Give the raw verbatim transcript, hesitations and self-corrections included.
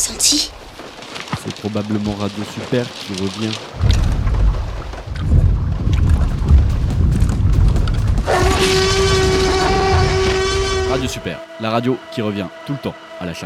senti? C'est probablement Radio Super qui revient. Radio Super, la radio qui revient tout le temps à l'achat.